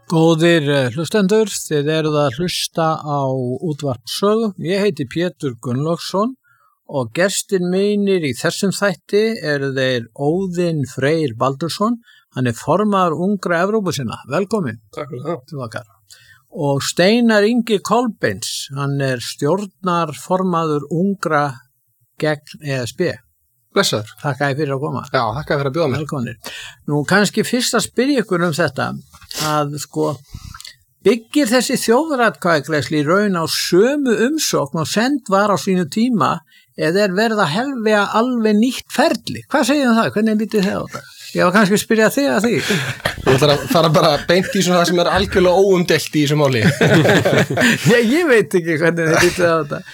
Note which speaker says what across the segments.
Speaker 1: Góðir hlustendur, þið eruð að hlusta á útvarp Sögu. Ég heiti Pétur Gunnlaugsson og gestir mínir í þessum þætti eru þeir Óðinn Freyr Baldursson. Hann er formaður Ungra Evrópusinna. Velkomin.
Speaker 2: Takk fyrir það.
Speaker 1: Og Steinar Ingi Kolbeins, hann er stjórnarformaður Ungra gegn ESB.
Speaker 2: Blessaður.
Speaker 1: Þakka þér fyrir að koma.
Speaker 2: Já, þakka fyrir að bjóða mig.
Speaker 1: Velkomnir. Nú kannski fyrst að spyrja ykkur þetta, að byggir þessi þjóðaratkvæðagreiðsla í raun á sömu umsókn og send var á sínu tíma eða verið að hefja alveg nýtt ferli? Hvað segir það? Hvernig lítið þið á þetta? Ég var kannski að spyrja þig að því.
Speaker 2: Ég ætla að fara bara beint í svona það sem er algjörlega óumdelt í þessu máli.
Speaker 1: Ég veit ekki hvernig þið lítið á þetta.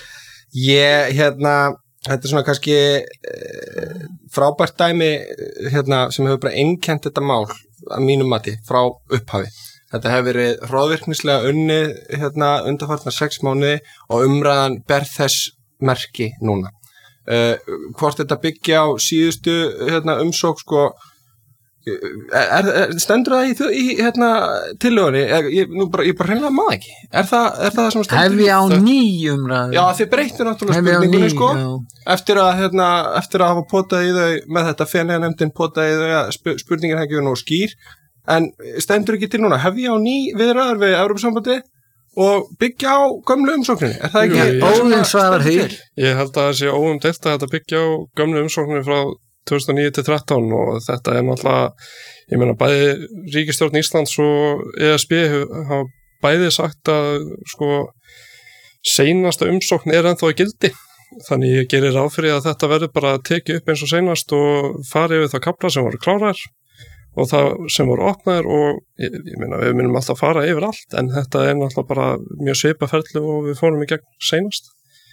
Speaker 2: Þetta er svona kannski frábært dæmi sem hefur bara einkennt þetta mál að mínum mati frá upphafi. Þetta hefur verið hroðvirknislega unnið undanfarna 6 mánuði og umræðan ber þess merki núna. Hvort þetta byggja á síðustu umsókn stendur það í tillögunni? Ég bara hreinlega maður ekki. Er það sem stendur?
Speaker 1: Hefja á nýjumræðu.
Speaker 2: Já, þið breyttir náttúrulega spurningunni eftir að hafa potað í þau með þetta fenniða nefndin potað í þau að spurningin hefði ekki nú skýr, en stendur ekki til núna hefja á ný viðræður við Evrópusambandi og byggja á gömlu umsókninni? Er það ekki?
Speaker 1: Óðinn svarar því.
Speaker 3: Ég held að það sé óumdeilt að þetta byggja á gömlu umsókninni frá 2009-13 og þetta er náttúrulega, ég meina bæði ríkisstjórn Íslands og ESB hafa bæði sagt að seinasta umsókn er ennþá í gildi, þannig ég gerir ráð fyrir að þetta verður bara tekið upp eins og seinast og farið við það kafla sem voru klárar og það sem voru opnaðir og ég meina við munum alltaf fara yfir allt, en þetta er náttúrulega bara mjög svipað ferli og við fórum í gegn seinast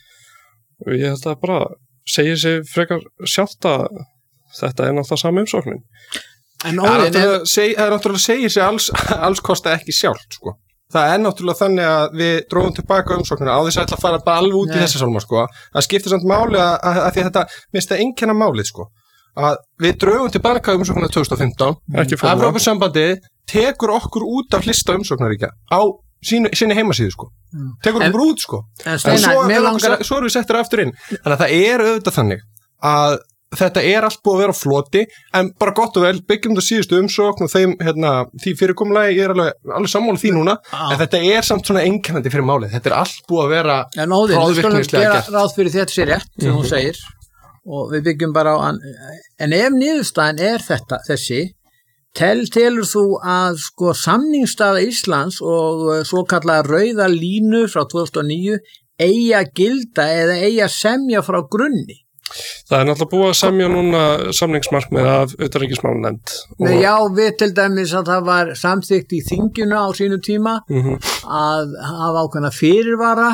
Speaker 3: og ég held að bara segir sig frekar sjálft að þetta er náttúrulega sami umsóknin.
Speaker 2: En náttúrulega segir sig alls kosta ekki sjálft, Það er náttúrulega þannig að við dróðum tilbaka umsóknina á þess að ætla að fara bara alveg út í þessi sálma, Það skiptir samt máli að því að þetta mista einkenna málið, að við dróðum tilbaka umsóknina 2015. Evrópusambandið tekur okkur út af lista umsóknaríkja á sinni heimasíðu, tekur okkur út,
Speaker 1: En svo
Speaker 2: erum við settir aftur inn. Þannig að það er auðvitað þannig að þetta er allt búið að vera á floti, en bara gott og vel, byggjum það síðustu umsókn og þeim, því fyrirkomulagi, ég er alveg sammála því núna, en þetta er samt svona einkennandi fyrir málið. Þetta er allt búið að vera
Speaker 1: hroðvirknislega gert. Ráð fyrir þetta sé rétt, sem hún segir, og við byggjum bara á, en ef niðurstaðan er þessi, telur þú að samningsstaða Íslands og svo kallaða rauða línu frá 2009 eigi að gilda eða eigi að semja frá grunni?
Speaker 3: Það er náttúrulega búið að semja núna samningsmarkmið af utanríkismálanefnd.
Speaker 1: Já, við til dæmis að það var samþykkt í þinginu á sínu tíma að hafa ákveðna fyrirvara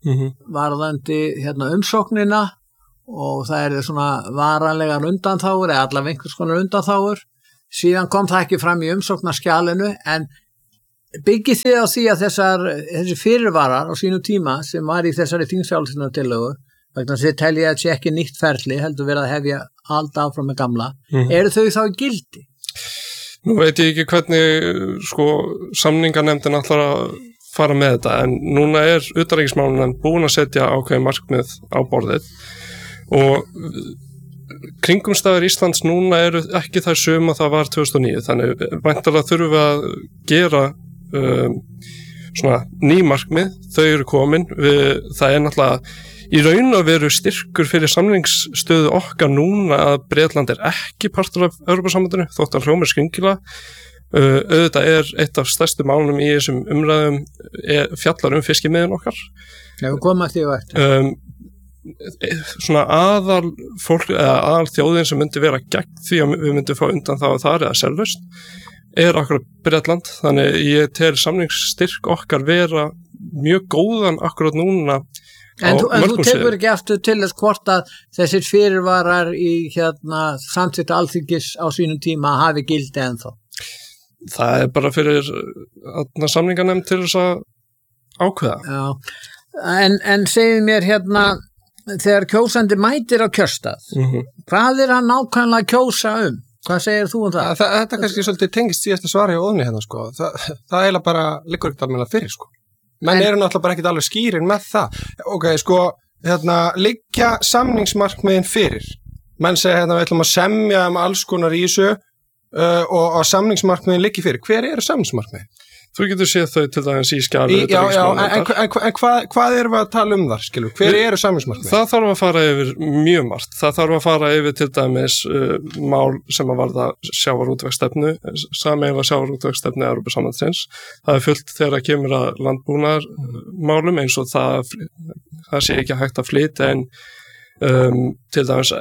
Speaker 1: varðandi umsóknina og það er svona varanlegar undanþágur eða allavega einhvers konar undanþágur. Síðan kom það ekki fram í umsóknarskjalinu, en byggið þið á því að þessi fyrirvarar á sínu tíma sem var í þessari þingsályktunartillögu, vegna þess að þið telja að sé ekki nýtt ferli, heldur verið að hefja allt áfram með gamla, eru þau þá í gildi?
Speaker 3: Nú veit ég ekki hvernig samninganefndin ætlar að fara með þetta, en núna er utanríkismálanefnd búin að setja ákveðin markmið á borðið og kringumstæður Íslands núna eru ekki þær sömu að það var 2009, þannig væntanlega þurfum við að gera svona ný markmið, þau eru komin, það er náttúrulega í raun að veru styrkur fyrir samningsstöðu okkar núna að Bretland er ekki partur af Evrópusambandinu, þótt að hljómar skringilega. Auðvitað er eitt af stærstu málum í þessum umræðum fjallar fiskimiðin okkar.
Speaker 1: Já, við komum að því og eftir.
Speaker 3: Svona aðal þjóðin sem myndi vera gegn því að við myndum fá undan það þar eða selvlaust er akkurat Bretland, þannig ég tel samningsstyrk okkar vera mjög góðan akkurat núna.
Speaker 1: En þú tekur ekki aftur til þess hvort að þessir fyrirvarar í samþykkt Alþingis á sínum tíma hafi gildi ennþá?
Speaker 3: Það er bara fyrir samninganefnd til þess að ákveða.
Speaker 1: Já, en segið mér þegar kjósandi mætir á kjörstað, hvað er hann nákvæmlega að kjósa um? Hvað segir þú það?
Speaker 2: Þetta kannski svolítið tengist síðasta svari á Óðni hérna, sko. Það eiginlega bara liggur ekkert alveg fyrir, sko. Menn eru náttúrulega bara ekkert alveg skýrin með það. Ok, sko, liggja samningsmarkmiðin fyrir. Menn segja við ætlum að semja alls konar í þessu og samningsmarkmiðin liggi fyrir. Hver eru samningsmarkmiðin?
Speaker 3: Þú getur séð þau til dæmis í skjali.
Speaker 2: En hvað erum við að tala þar, skilur? Hver eru samningsmarkmið?
Speaker 3: Það þarf að fara yfir mjög margt. Það þarf að fara yfir til dæmis mál sem að varða sjávarútvegsstefnu, sameiginlega sjávarútvegsstefnu Evrópusambandsins. Það fullt þegar að kemur að landbúnaðarmálum eins og það sé ekki hægt að flytja en til dæmis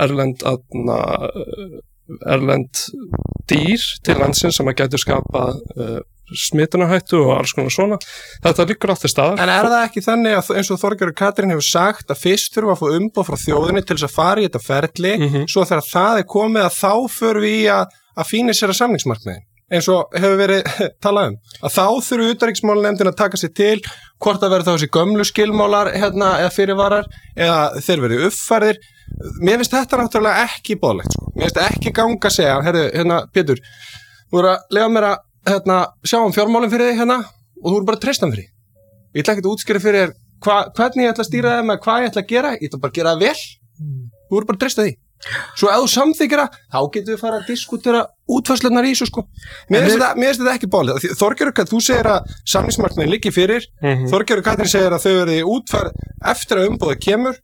Speaker 3: erlend dýr til landsins sem að getur skapað smitunarhættu og alls konar svona. Þetta liggur allt til staðar. En það ekki þannig að eins og Þorgerður Katrín hefur sagt að fyrst þurfa að fá umboð frá þjóðinni til þess að fara í þetta ferli, svo þegar það komið að þá förum við í að fínisera samningsmarkmiðin, eins og hefur verið talað að þá þurfu utanríkismálanefndin að taka sig til hvort það verður þá þessi gömlu skilmálar eða fyrirvarar eða þeir verið uppfærðir. Mér finnst þetta náttúrulega ekki boðlegt, sko. Mér finnst ekki ganga að segja, Pétur, þú voru að lega mér að sjá fjármálin fyrir þig og þú voru bara að treysta fyrir. Ég ætla ekki að útskýra fyrir þér hvernig ég ætla að stýra það með hvað ég ætla að gera. Ég ætla bara að gera það vel. Þú voru bara að treysta því. Svo ef þú samþykkir það, þá getum við fara að diskutera útfærslunar í þessu, sko. Mér finnst þetta ekki boðlegt. Þorgerður, þú segir að samningsmarkmiðin liggi fyrir. Þorgerður Katrín segir að þau verði útfærð eftir að umboðið kemur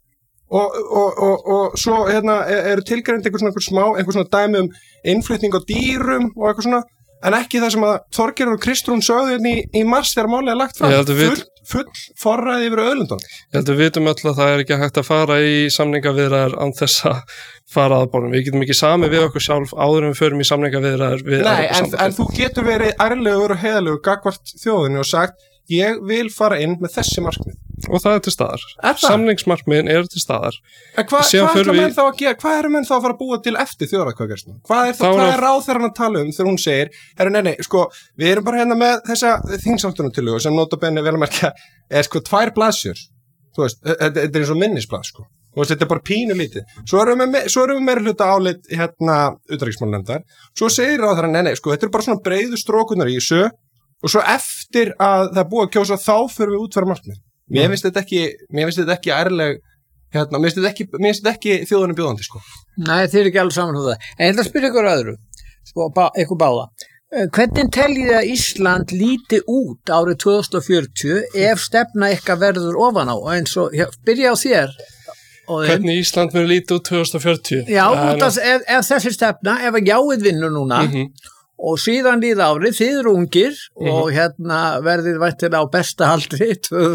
Speaker 3: og svo eru tilgreind einhver svona dæmi innflutning á dýrum og eitthvað svona. En ekki það sem að Þorgerður og Kristrún sögðu í mars þegar málið lagt fram. Full forræði yfir auðlundunum. Ég held að við vitum öll að það ekki hægt að fara í samningaviðræður án þess að fara að borðum. Við getum ekki samið við okkur sjálf áður en við förum í samningaviðræður við en þú getur verið ærlegur og heiðarlegur gagnvart þjóðinni og sagt ég vil fara inn með þessi markmið. Og það til staðar. Samningsmarkmiðin eru til staðar. En hvað eru menn þá að fara að búa til eftir þjóðaratkvæðagreiðsluna? Hvað er ráðherrann að tala þegar hún segir, nei, sko, við erum bara með þessa þingsályktunartillögu sem nota bene vel að merkja sko 2 blaðsjur. Þú veist, þetta er eins og minnisblað, sko. Þú veist, þetta er bara pínu lítið. Svo erum við meira hluta álit utanríkismálanefndar. Svo segir ráðherrann, nei, sko, þetta er bara svona breiðu strókunar í þessu og svo eftir að það er búið að kjósa þá förum við útfæra markmið. Mér finnst þetta ekki ærleg mér finnst þetta ekki þjóðunum bjóðandi, sko. Nei, þið ekki alveg saman það. En ég ætla að spyrja ykkur öðru, sko, ykkur báða. Hvernig teljið þið að Ísland líti út árið 2040 ef stefna ykkar verður ofan á? Og eins og, byrja á þér. Hvernig Ísland mun líti út 2040? Já, ef þessi stefna, ef að jáið vinnur núna, og síðan líða árið, þið eru ungir og verðið vættir á besta aldri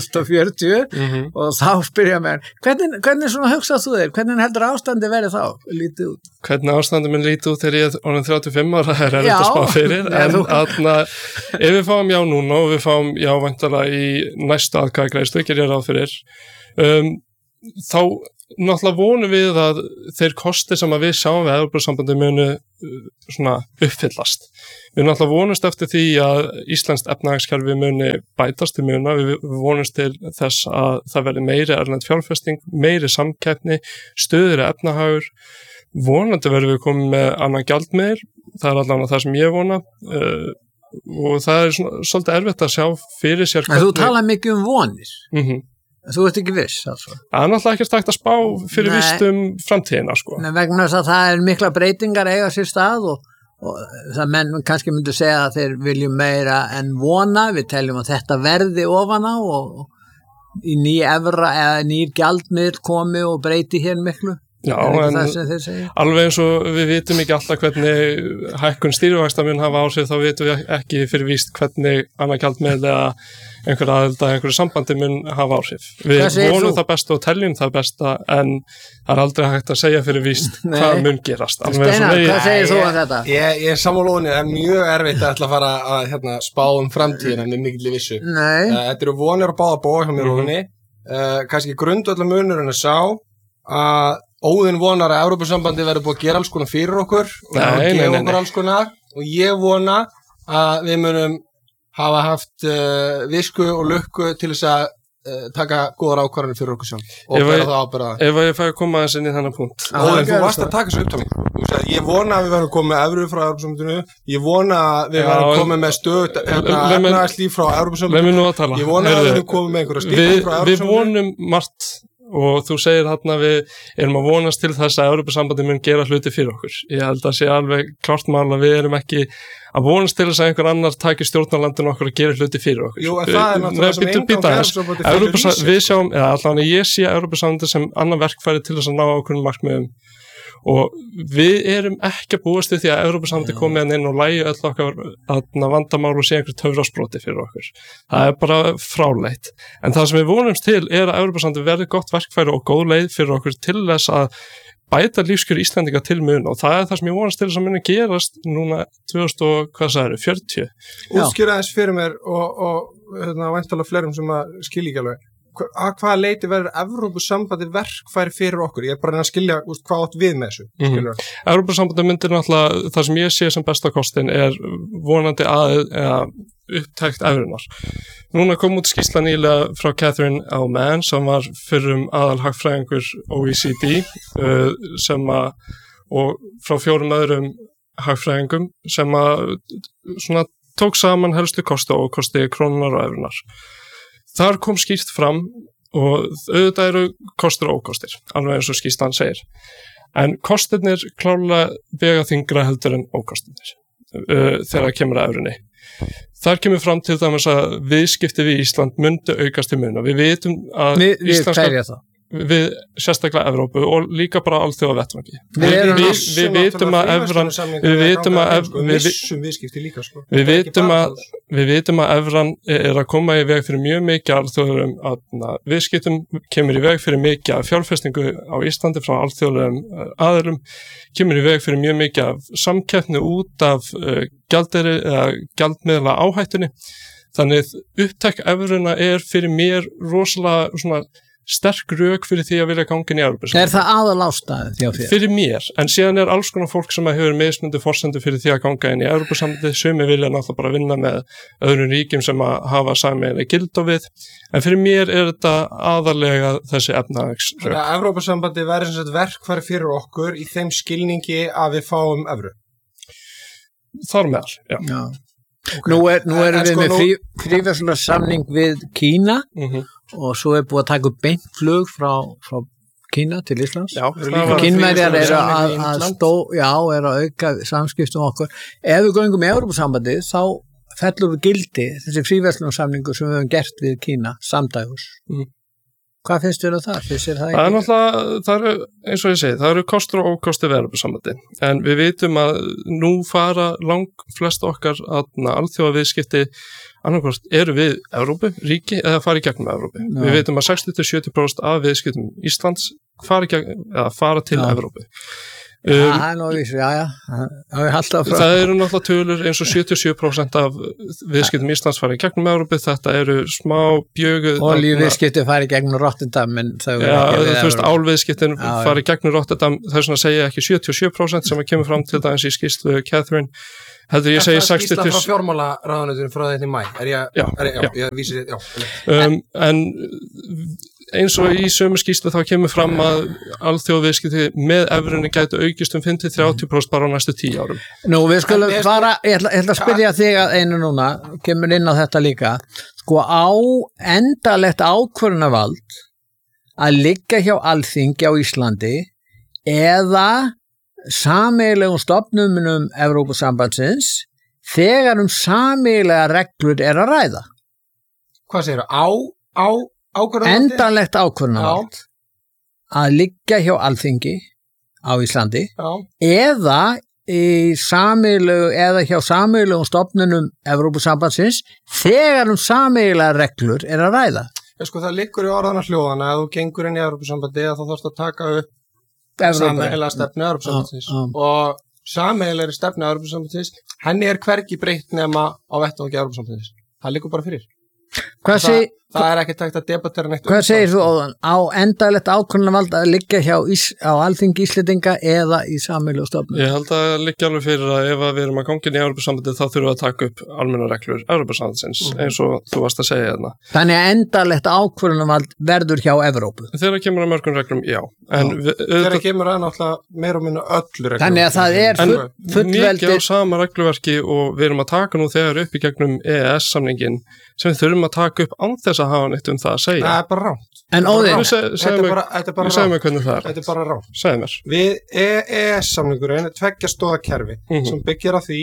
Speaker 3: 2040 og þá spyrja mér, hvernig svona hugsað þú þér? Hvernig heldur ástandi verið þá? Lítið út? Hvernig ástandi mun lítið út þegar ég er orðin 35 ára, það er þetta smá fyrir, en ef við fáum já núna og við fáum já væntanlega í næstu atkvæðagreiðslu, gerir ég ráð fyrir, þá náttúrulega vonum við að þeir kostir sem að við sjáum við Evrópusambandi munu svona uppfyllast. Við náttúrulega vonumst eftir því að Íslenskt efnahagskerfi muni bætast til muna, við vonumst til þess að það verði meiri erlend fjárfesting, meiri samkeppni, stöðugri efnahagur, vonandi verðum við komið með annan gjaldmiðil, það er allavega það sem ég vona og það er svolítið erfitt að sjá fyrir sér. Þú tala mikið vonir. Þú ert ekki viss, altså. Það er náttúrulega ekki hægt að spá fyrir víst framtíðina, sko. Nei, vegna þess að það er mikla breytingar eiga sér stað og það menn kannski myndu segja að þeir viljum meira en vona, við teljum að þetta verði ofan á og í ný evra eða nýr gjaldmiðl komi og breyti hér miklu. Já, en alveg eins og við vitum ekki alltaf hvernig hækkun stýrivaxta mun hafa áhrif, þá vitum við ekki fyrir víst hvernig annar gjaldmiðl eða einhver aðild að einhverju sambandi mun hafa áhrif. Við vonum það besta og teljum það besta, en það er aldrei hægt að segja fyrir víst hvað mun gerast. Steinar, hvað segir þú um þetta? Ég er sammála, það er mjög erfitt að ætla að fara að spá framtíðina með mikilli vissu. Þetta eru vonir að báða bóa hjá mér ofinni. Kannski grundvallar munurinn að sá að Óðinn vonar að Evrópusambandi verður búið að gera alls konar fyrir okkur og gefa okkur alls konar og ég vona að við munum hafa haft visku og lukku til þess að
Speaker 2: taka góðar ákvarðanir fyrir okkur sjálf og bera það ábyrgða.
Speaker 3: Ef ég fæ að koma aðeins inn í þennan punkt.
Speaker 2: Þú varst að taka þessu upptalningu. Þú sagði, ég vona að við verðum komið með evru frá Evrópusambandinu, ég vona að við verðum komið með stöð efnahagslíf frá Evrópusambandinu, ég vona að við verðum komið með einhverja styrking frá Evrópusambandinu.
Speaker 3: Við vonum margt og þú segir þarna við erum að vonast til þess að Evrópusambandið mun gera hluti fyrir okkur. Ég held að sé alveg klárt mál að við erum ekki að vonast til þess að einhver annar taki stjórnarlandinu okkur að gera hluti fyrir okkur.
Speaker 2: Jú, en það náttúrulega sem
Speaker 3: Evrópusambandið við sjáum, eða allavega ég sé Evrópusambandið sem annar verkfæri til þess að ná okkur markmiðum og við erum ekki að búast við því að Evrópusambandið komið inn og lægi öll okkar vandamál og sé einhver töfrasproti fyrir okkur. Það bara fráleitt. En það sem við vonumst til að Evrópusambandið verði gott verkfæri og góð leið fyrir okkur til þess að bæta lífskjör Íslendinga til mun og það það sem ég vonast til þess að muni gerast núna 2040.
Speaker 2: Útskýra þess fyrir mér og væntanlega fleirum sem að skilja ekki alveg. Að hvaða leiti verður Evrópusambandi verkfæri fyrir okkur? Ég bara að skilja hvað átt við með þessu.
Speaker 3: Evrópusambandi myndir náttúrulega, það sem ég sé sem besta kostin vonandi upptækt evrunar. Núna kom út skýrsla nýlega frá Catherine L. Mann sem var fyrrum aðalhagfræðingur OECD og frá 4 öðrum hagfræðingum sem svona tók saman helstu kosti og ókosti krónunar og evrunar. Þar kom skýrt fram og auðvitað eru kostir og ókostir, alveg eins og skýrslan segir. En kostirnir klárlega vega þyngra heldur en ókostirnir þegar það kemur að evrunni. Þar kemur fram til dæmis að viðskipti við Ísland myndi aukast til muna. Við vitum að við sérstaklega Evrópu og líka bara alþjóða vettvangi. Við vitum að evran við vitum að evran að koma í veg fyrir mjög mikið alþjóðlegum viðskiptum, kemur í veg fyrir mikið af fjárfestingu á Íslandi frá alþjóðlegum aðilum, kemur í veg fyrir mjög mikið af samkeppni út af gjaldeyri eða gjaldmiðla áhættunni. Þannig upptæk evruna fyrir mér rosalega svona sterk rök fyrir því að vilja ganga inn í Evrópusambandið.
Speaker 1: Er það aðalástæðið?
Speaker 3: Fyrir mér, en síðan alls konar fólk sem hefur mismunandi forsendur fyrir því að ganga inn í Evrópusambandið, sumir vilja náttúrulega bara vinna með öðrum ríkjum sem hafa sameiginlega gildi við, en fyrir mér þetta aðalega þessi efnahagsrök.
Speaker 2: Þannig að Evrópusambandið verður sem sagt verkfæri fyrir okkur í þeim skilningi að við fáum evru.
Speaker 3: Þar meðal, já.
Speaker 1: Okay. Nú erum við með fríverslunarsamning við Kína og svo búið að taka upp beint flug frá Kína til Íslands. Kínverjar eru að auka samskiptum okkur. Ef við göngum í Evrópusambandið þá fellur við gildi þessi fríverslunarsamningu sem við höfum gert við Kína samdægus. Hvað finnst þér það?
Speaker 3: Það er náttúrulega, eins og ég segi, það eru kostur og ókostir við Evrópusambandið. En við vitum að nú fara flest okkar alþjóða viðskipti annarkvort eru við Evrópu, ríki eða fara í gegnum Evrópu. Við vitum að 60-70% af viðskiptum Íslands fara til Evrópu. Það eru náttúrulega tölur eins og 77% af viðskiptum Íslands fara í gegnum Evrópu. Þetta eru smá bjöguð
Speaker 1: olíuviðskipti fara í gegnum Rotterdam
Speaker 3: álviðskiptin fara í gegnum Rotterdam. Það er svona að segja ekki 77% sem kemur fram til dæmis í skýrslu Catherine. Heldur ég segi 60
Speaker 2: skýrsla frá fjármálaráðuneytinu frá þetta í maí. Ég vísi
Speaker 3: en eins og í sömu skýrslu þá kemur fram að alþjóðaviðskipti með evrunni gætu aukist 5-30% bara á næstu 10 árum.
Speaker 1: Nú, við skulum fara, ég ætla að spyrja þig að einu núna, kemur inn á þetta líka, sko á endalegt ákvörðunarvald að liggja hjá Alþingi á Íslandi eða sameiginlegum stofnunum Evrópusambandsins þegar sameiginlega reglur að ræða.
Speaker 2: Hvað segirðu?
Speaker 1: Endanlegt ákvörðunarvald að liggja hjá Alþingi á Íslandi eða hjá sameiginlegum stofnunum Evrópusambandsins þegar sameiginlega reglur að ræða.
Speaker 2: Sko það liggur í orðana hljóðana að þú gengur inn í Evrópusambandi að þá þarfst að taka upp sameiginlega stefnu Evrópusambandsins og sameiginlegri stefnu Evrópusambandsins henni hvergi breytt nema á vettvangi Evrópusambandsins. Það liggur bara fyrir. Það ekki tækt að debattera neitt.
Speaker 1: Hvað segir þú, Óðan? Á endalegt ákvörðunarvald að liggja á Alþingi Íslendinga eða í sameiginlegu stofnun?
Speaker 3: Ég held að liggja alveg fyrir að ef við erum að ganga inn í Evrópusambandið þá þurfum við að taka upp almennar reglur Evrópusambandsins eins og þú varst að segja þarna.
Speaker 1: Þannig að endalegt ákvörðunarvald verður hjá Evrópu?
Speaker 3: Þegar kemur að mörgum reglum, já.
Speaker 2: Þegar kemur að náttúrulega meira og minna öllu reglum.
Speaker 1: Þannig að það er
Speaker 3: fullveldi. Mikið á sama regluverki og við erum að taka nú þegar upp í gegnum EES-samningin sem við þurfum að taka upp án þess að hafa neitt það að segja.
Speaker 2: Það er bara ránt.
Speaker 1: En Óðinn,
Speaker 3: segðu mig hvernig það er.
Speaker 2: Þetta er bara ránt.
Speaker 3: Segðu mér.
Speaker 2: Við EES-samningurinn tveggja stoða kerfi sem byggir á því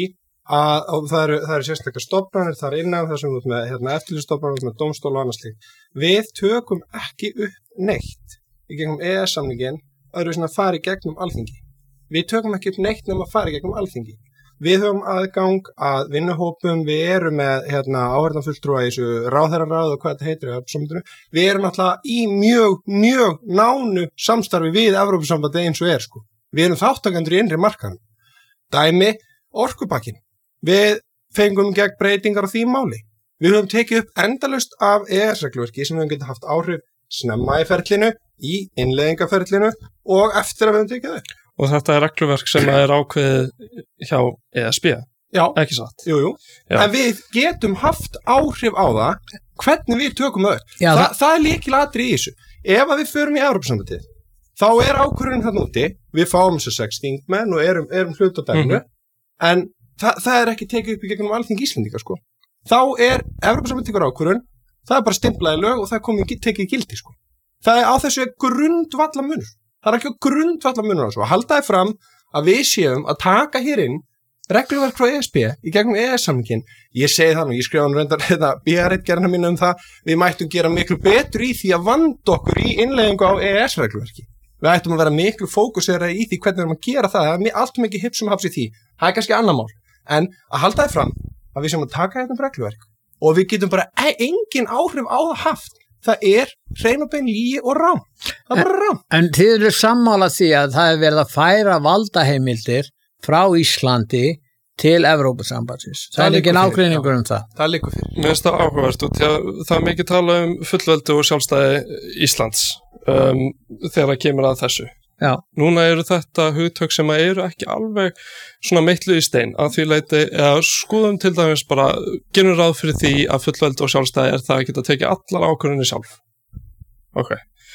Speaker 2: að það eru sérstaklega stofnanir, það er innan þessum með eftirlitsstofnanir, með dómstóla og annars slíkt. Við tökum ekki upp neitt í gegnum EES-samningin öðru sem að fara í gegnum Alþingi. Við tökum ekki upp neitt nema að fara í gegnum Alþingi. Við höfum aðgang að vinnuhópum, við erum með áheyrnarfulltrúa í þessu ráðherraráð og hvað þetta heitir. Við erum alltaf í mjög nánu samstarfi við Evrópusambandið eins og sko. Við erum þáttakendur í innri markaðnum. Dæmi, orkupakkin. Við fengum gegn breytingar á því máli. Við höfum tekið upp endalaust af EES-regluverki sem við höfum getið haft áhrif snemma í ferlinu, í innleiðingaferlinu og eftir að við höfum tekið upp.
Speaker 3: Og þetta er regluverk sem er ákveðið hjá ESB, ekki satt?
Speaker 2: Jú. En við getum haft áhrif á það hvernig við tökum það. Það er lykilatriði í þessu. Ef við förum í Evrópusambandið, þá er ákvörðunin þarna úti, við fáum þessu 6 þingmenn og erum hlut á dæminu, en það er ekki tekið upp í gegnum Alþingi Íslendinga, sko. Þá er Evrópusambandið tekur ákvörðun, það er bara stimplaði lög og það er komið tekið gildi, sko. Það er á þessu grundvallamunur. Það er ekki á grundvallamunur á þessu. Að halda þið fram að við séum að taka hér inn regluverk frá ESB í gegnum EES-samningin. Ég segi það nú, ég skrifa hann reyndar BR1-gerðina mína það, við mættum gera miklu betur í því að vanda okkur í innleiðingu á EES-regluverki. Við ættum að vera miklu fókusera í því hvernig við erum að gera það. Það er allt mikið hipp sem haps í því. Það er kannski annar mál. En að halda þið fram að við séum að taka hérna regluverk og við getum bara engin áhrif á það haft. Það er hrein og bein lygi og rám. Það er bara rám.
Speaker 1: En þið eru sammála því að það er verið að færa valdaheimildir frá Íslandi til Evrópusambandsins. Það er ekki ágreiningur það.
Speaker 2: Það liggur fyrir.
Speaker 3: Mér finnst það áhugavert og það er mikið tala fullveldi og sjálfstæði Íslands þegar það kemur að þessu.
Speaker 1: Já.
Speaker 3: Núna eru þetta hugtök sem eru ekki alveg svona meitluð í stein að því leiti að skoðum til dæmis bara gerum ráð fyrir því að fullveldi og sjálfstæði er það að geta tekið allar ákvörðunni sjálf. Ok.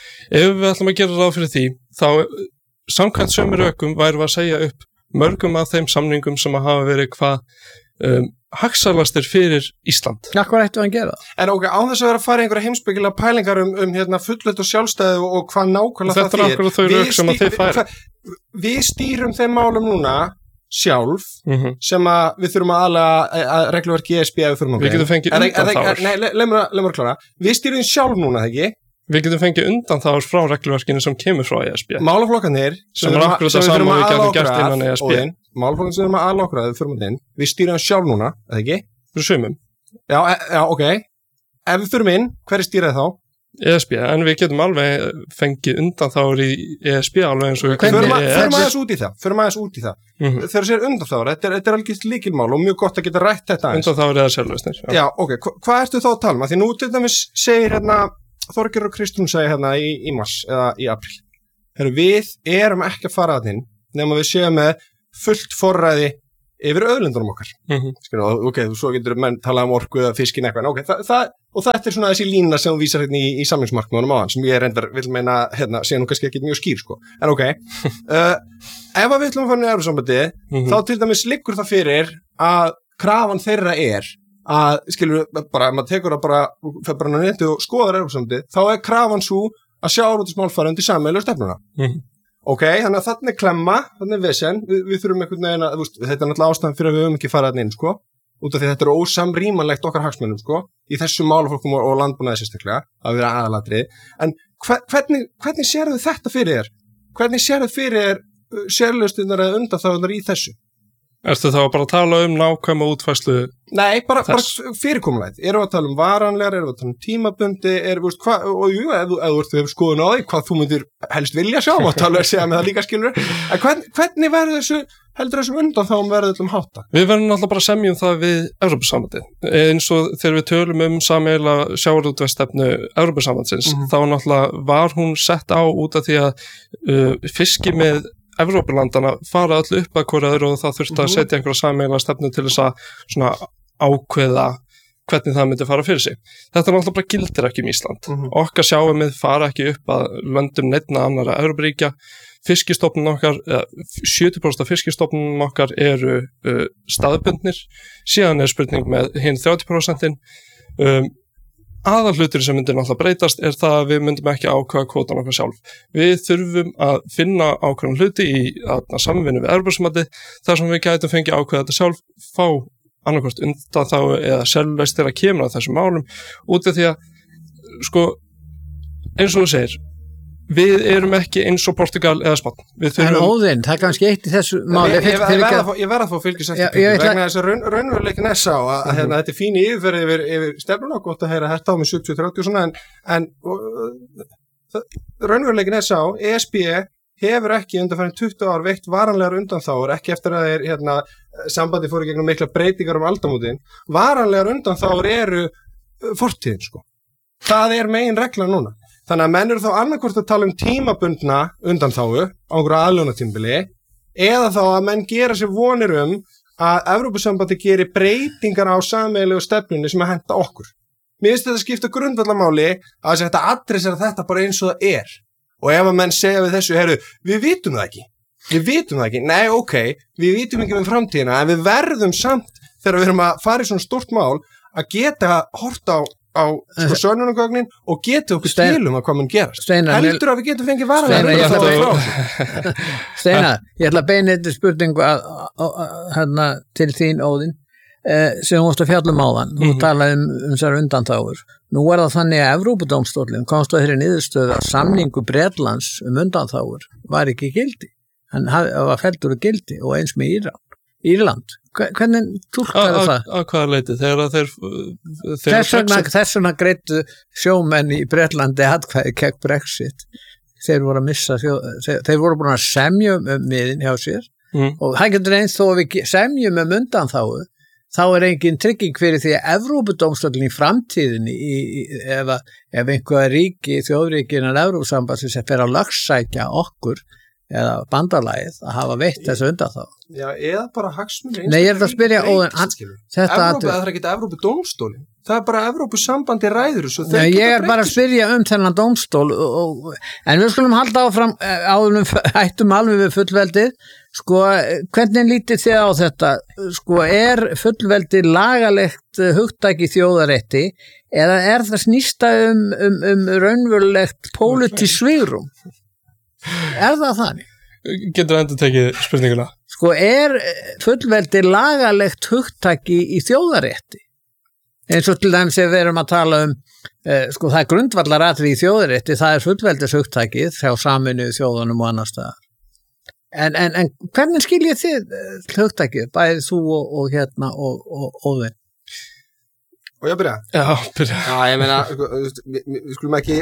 Speaker 3: Ef við ætlum að gera ráð fyrir því þá samkvæmt sömu rökum værum við að segja upp mörgum af þeim samningum sem að hafa verið hagsarlastir fyrir Ísland.
Speaker 1: Hvað ættum við að gera?
Speaker 2: En ok, án þess að vera að fara í einhverja heimspekilega pælingar fullveldi og sjálfstæði og hvað nákvæmlega það
Speaker 3: þýðir. Þetta er akkurat þau rök sem að þið færa.
Speaker 2: Við stýrum þeim málum núna sjálf sem að við þurfum að aðlaga regluverki ESB að við þurfum að
Speaker 3: Við getum fengið undanþágur.
Speaker 2: Nei, leið mér að klára. Við stýrum sjálf núna, ekki?
Speaker 3: Við getum fengið undanþágur frá regluverkinu sem kemur frá ESB.
Speaker 2: Málaflokkarnir
Speaker 3: sem er akkurat það sama við getum gert innan ESB.
Speaker 2: Málaflokkarnir sem við erum að aðlaga okkur að við þurfum að inn. Við stýrum sjálf núna, eða ekki?
Speaker 3: Fyrir sumum.
Speaker 2: Já, ok. Ef við þurfum inn, hver er stýrað þá?
Speaker 3: ESB, en við getum alveg fengið undanþágur í ESB alveg eins og við
Speaker 2: Förum aðeins út í það. Þegar sér undanþágur, þetta er alveg líkilmál og mjög gott að geta rætt þetta aðeins.
Speaker 3: Undanþágur eða sérlausnir.
Speaker 2: Já, ok. Hvað ertu þá að tala um? Því nú til dæmis segir Þorgeir og Kristrún segir í mars eða í apríl. Við erum ekki að fara að inn nema við séum með fullt forræði yfir auðlindunum okkar. Ok, svo getur menn talað um orku eða fiskin eitthvað. Okay, og þetta er svona þessi lína sem þú vísar í samningsmarkmiðunum á hann sem ég reyndar vil meina sé nú kannski ekki mjög skýr sko. En ok, ef við ætlum að fara í Evrópusambandið, þá til dæmis liggur það fyrir að krafan þeirra að bara, maður tekur það bara fer bara á netið og skoðar Evrópusambandið, þá er krafan svo að sjávarútvegsmál fara undir sameiginlegu stefnuna. Ok, þannig að þarna er klemma, þarna er vesen, við þurfum einhvern veginn að, þetta er náttúrulega ástæðan fyrir að við höfum ekki farað þarna inn, sko, út af því þetta er ósamrýmanlegt okkar hagsmunum, sko, í þessum málaflokkum og landbúnaði sérstaklega, að vera aðalatriði. En hvernig sérðu þetta fyrir þér? Hvernig sérðu fyrir þér sérlausnirnar eða undanþágurnar í þessu?
Speaker 3: Ertu þá bara að tala nákvæma útfærslu?
Speaker 2: Nei, bara fyrirkomulægt. Erum við að tala varanlegar, erum við að tala tímabundi, og jú, ef þú hefur skoðun á því, hvað þú myndir helst vilja sjá, og tala að segja með það líka skilur. En hvernig verður heldur þessum undan þá verður öllum hátta?
Speaker 3: Við verðum náttúrulega bara að semja það við Evrópusambandið. Eins og þegar við tölum sameiginlega sjávarútvegsstefnu Evrópusambandsins, þá náttúrulega var hún sett á út af því að fiski með Evrópulandana fara allir upp að hvora öðru og það þurfti að setja einhverja sameiginlega stefnu til þess að svona ákveða hvernig það myndi fara fyrir sig. Þetta náttúrulega bara gildir ekki Ísland. Okkar sjáumið fara ekki upp að löndum neinna annarra Evrópuríkja. Fiskistofnun okkar, 70% af fiskistofnunum okkar eru staðbundnir. Síðan spurning með hinn 30%. Aðalhlutur sem myndir náttúrulega breytast það að við myndum ekki ákveða kvótan okkar sjálf. Við þurfum að finna ákveðan hluti í samvinnu við Evrópusambandið þar sem við gætum fengið ákveða þetta sjálf, fá annarkvort undan þá eða sjálflaust þegar kemur að þessum málum út af því að eins og þú segir, við erum ekki eins og Portugal eða Spánn.
Speaker 1: En Óðinn, það er kannski eitt í þessu máli.
Speaker 2: Ég verð að fá fylgis eftir vegna þess að raunveruleikin sá að þetta fíni yfirferð yfir stefnuna, gott að heyra þetta á með 70-30 og svona, en raunveruleikin sá, ESB hefur ekki undanfarin 20 ár veitt varanlegar undanþágur, ekki eftir að sambandi fóru gegnum mikla breytingar aldamótin. Varanlegar undanþágur eru fortíðin, Það megin regla núna. Þannig að menn eru þá annarkvort að tala tímabundna undanþágu á einhverju aðlögunartímabili eða þá að menn gera sér vonir að Evrópusambandi geri breytingar á sameiginlegu stefnunni sem að henta okkur. Mér finnst þetta skipta grundvallamáli að þetta adressera þetta bara eins og það er. Og ef að menn segja við þessu, við vitum það ekki. Nei, ok, við vitum ekki með framtíðina, en við verðum samt þegar við erum að fara í svona stórt mál að geta hort á sönnunargögnin og geta okkur stílum að hvað mun gerast. Heldur að við getum fengið varanlega.
Speaker 1: Steinar, ég ætla að beina þetta spurningu til þín Óðinn sem þú varst að fjalla áðan. Þú talaði þessar undanþágur. Nú það þannig að Evrópudómstóllinn komst að þeirri niðurstöðu að samningu Bretlands undanþágur var ekki gildi. Hann var felldur úr gildi og eins með Írland. Hvernig túlkar það?
Speaker 3: Að hvaða leiti?
Speaker 1: Þess vegna greiddu sjómenn í Bretlandi atkvæði gegn Brexit. Þeir voru að missa þeir voru búin að semja miðin hjá sér og það getur eins þó að við semjum undanþágu þá engin trygging fyrir því að Evrópudómstóllinn í framtíðinni ef einhver ríki, þjóðríki innan Evrópusambandsins fer að lögsækja okkur eða bandalagið að hafa veitt þessu undanþágu.
Speaker 2: Já, eða bara hagsmunir.
Speaker 1: Nei, ég að spyrja
Speaker 2: það er ekki Evrópudómstólinn. Það bara Evrópusambandi ræður þessu.
Speaker 1: Nei, ég bara að spyrja þennan dómstól en við skulum halda áfram áðurum hættum alveg við fullveldið. Hvernig lítið þið á þetta? Er fullveldið lagalegt hugtaki þjóðarétti eða það snýsta raunverulegt pólitískt svigrúm? Það þannig?
Speaker 3: Getur það endur tekið spurninguna?
Speaker 1: Fullveldi lagalegt hugtaki í þjóðarétti? Eins og til dæmis ef við erum að tala það grundvallaratriði í þjóðarétti, það fullveldis hugtakið hjá Sameinuðu þjóðunum og annars staðar. En hvernig skiljið þið hugtakið, bæðið þú og Óðinn?
Speaker 2: Og ég byrja?
Speaker 3: Já, byrja.
Speaker 2: Já, ég meina, við skulum ekki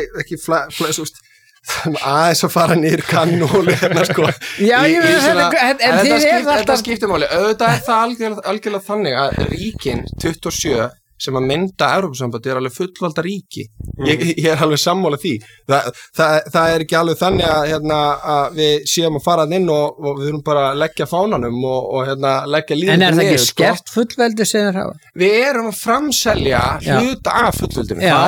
Speaker 2: aðeins að fara nýr kannóli
Speaker 1: Já,
Speaker 2: þetta skiptir máli. Auðvitað það algjörlega þannig að ríkin 27 sem að mynda Evrópusambandi alveg fullvalda ríki. Ég alveg sammála því. Það ekki alveg þannig að við séum að fara inn og við þurfum bara að leggja fánanum og leggja líðum
Speaker 1: niður. En það ekki skert fullveldi sem þeir hafa?
Speaker 2: Við erum að framselja hluta af fullveldinu.